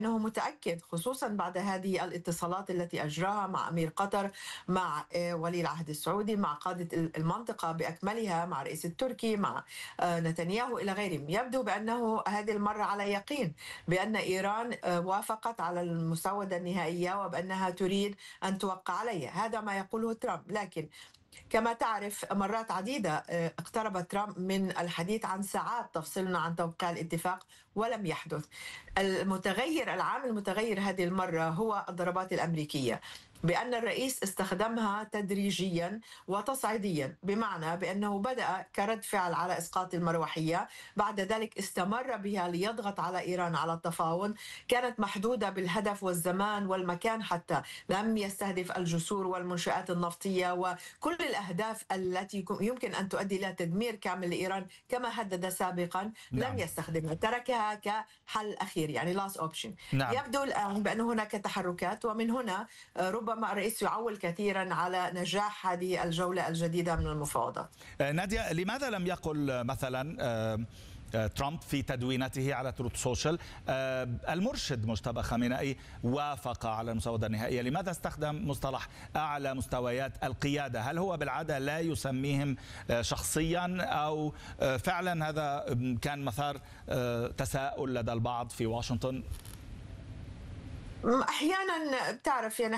أنه متأكد خصوصا بعد هذه الاتصالات التي أجراها مع أمير قطر، مع ولي العهد السعودي، مع قادة المنطقة بأكملها، مع الرئيس التركي، مع نتنياهو إلى غيرهم. يبدو بأنه هذه المرة على يقين بأن إيران وافقت على المسودة النهائية وبأنها تريد أن توقع عليها. هذا ما يقوله ترامب. لكن كما تعرف مرات عديدة اقترب ترامب من الحديث عن ساعات تفصلنا عن توقيع الاتفاق ولم يحدث. العامل المتغير هذه المرة هو الضربات الأمريكية، بأن الرئيس استخدمها تدريجيا وتصعيديا، بمعنى بأنه بدأ كرد فعل على إسقاط المروحية، بعد ذلك استمر بها ليضغط على إيران على التفاوض. كانت محدودة بالهدف والزمان والمكان، حتى لم يستهدف الجسور والمنشآت النفطية وكل الأهداف التي يمكن أن تؤدي إلى تدمير كامل لإيران كما هدد سابقا. نعم. لم يستخدمها، تركها كحل أخير، يعني لاست أوبشن. نعم. يبدو الآن بأن هناك تحركات، ومن هنا ربما الرئيس يعول كثيرا على نجاح هذه الجولة الجديدة من المفاوضات. نادية، لماذا لم يقل مثلا ترامب في تدوينته على تروت سوشيال المرشد مجتبى خامنئي وافق على المسودة النهائية؟ لماذا استخدم مصطلح أعلى مستويات القيادة؟ هل هو بالعادة لا يسميهم شخصيا، أو فعلا هذا كان مثار تساؤل لدى البعض في واشنطن؟ احيانا بتعرف، يعني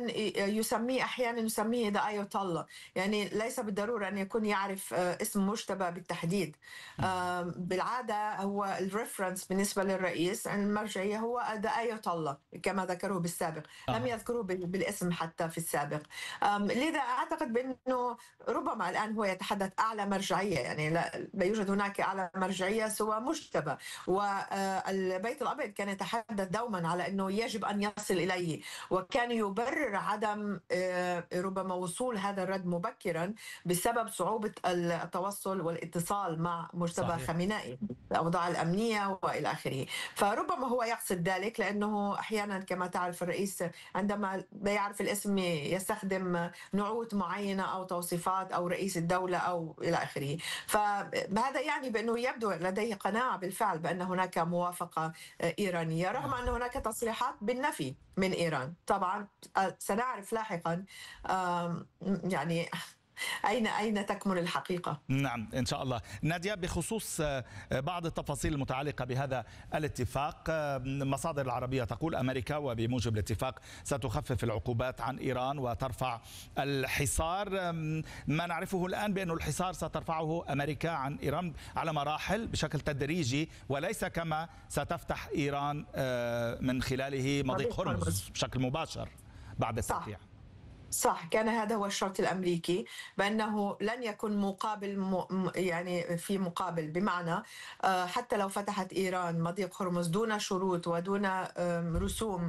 احيانا يسميه ذا ايوتالله، يعني ليس بالضروره ان يكون يعرف اسم مجتبى بالتحديد. بالعاده هو الريفرنس بالنسبه للرئيس المرجعيه هو ذا ايوتالله كما ذكروه بالسابق. لم يذكروه بالاسم حتى في السابق. لذا اعتقد بانه ربما الان هو يتحدث اعلى مرجعيه، يعني لا يوجد هناك اعلى مرجعيه سوى مجتبى. والبيت الابيض كان يتحدث دوما على انه يجب أن يصل إليه، وكان يبرر عدم ربما وصول هذا الرد مبكرا بسبب صعوبة التوصل والاتصال مع مجتبى خامنئي، الأوضاع الأمنية وإلى آخره. فربما هو يقصد ذلك، لأنه أحيانا كما تعرف الرئيس عندما لا يعرف الاسم يستخدم نعوت معينة أو توصيفات أو رئيس الدولة أو إلى آخره. فهذا يعني بأنه يبدو لديه قناعة بالفعل بأن هناك موافقة إيرانية، رغم أن هناك تصريحات بالنفي من إيران. طبعا سنعرف لاحقا يعني أين تكمن الحقيقة. نعم إن شاء الله. نادية، بخصوص بعض التفاصيل المتعلقة بهذا الاتفاق، مصادر العربية تقول أمريكا وبموجب الاتفاق ستخفف العقوبات عن إيران وترفع الحصار. ما نعرفه الآن بأن الحصار سترفعه أمريكا عن إيران على مراحل بشكل تدريجي، وليس كما ستفتح إيران من خلاله مضيق هرمز بشكل مباشر بعد الترفيع. صح، كان هذا هو الشرط الأمريكي، بأنه لن يكون مقابل يعني في مقابل، بمعنى حتى لو فتحت إيران مضيق هرمز دون شروط ودون رسوم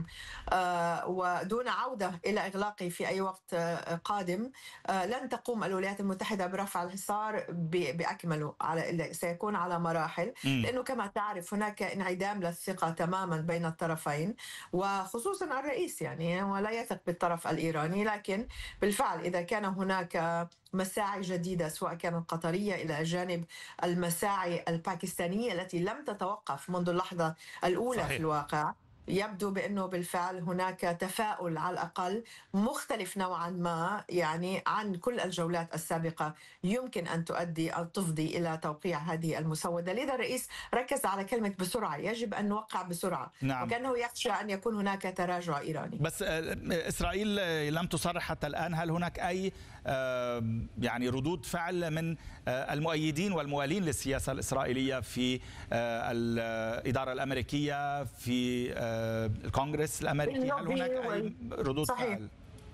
ودون عودة إلى إغلاقه في أي وقت قادم، لن تقوم الولايات المتحدة برفع الحصار بأكمله، سيكون على مراحل، لأنه كما تعرف هناك انعدام للثقة تماما بين الطرفين، وخصوصا الرئيس يعني ولا يثق بالطرف الإيراني. لكن بالفعل إذا كان هناك مساعي جديدة سواء كانت قطرية إلى جانب المساعي الباكستانية التي لم تتوقف منذ اللحظة الأولى صحيح. في الواقع يبدو بأنه بالفعل هناك تفاؤل على الأقل مختلف نوعا ما يعني عن كل الجولات السابقة، يمكن أن تفضي إلى توقيع هذه المسودة. لذا الرئيس ركز على كلمة بسرعة، يجب أن نوقع بسرعة. نعم. وكأنه يخشى أن يكون هناك تراجع إيراني. بس إسرائيل لم تصرح حتى الآن. هل هناك أي يعني ردود فعل من المؤيدين والموالين للسياسة الإسرائيلية في الإدارة الأمريكية، في الكونغرس الأمريكي؟ هل هناك أي ردود فعل؟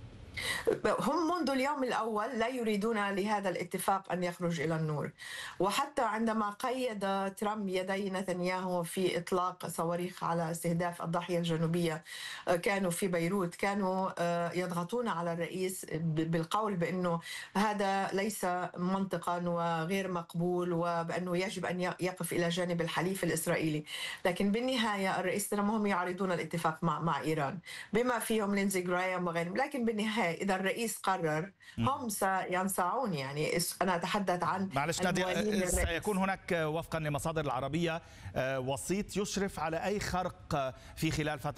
هم منذ اليوم الأول لا يريدون لهذا الاتفاق أن يخرج إلى النور، وحتى عندما قيد ترامب يدي نتنياهو في إطلاق صواريخ على استهداف الضاحية الجنوبية كانوا في بيروت، كانوا يضغطون على الرئيس بالقول بأنه هذا ليس منطقا وغير مقبول، وبأنه يجب أن يقف إلى جانب الحليف الإسرائيلي. لكن بالنهاية الرئيس ترامب هم يعرضون الاتفاق مع إيران بما فيهم لينزي جراهام وغيرهم، لكن بالنهاية إذا الرئيس قرر هم سينصاعون. يعني أنا أتحدث عن معلش نادية، سيكون هناك وفقا لمصادر العربية وسيط يشرف على أي خرق في خلال فترة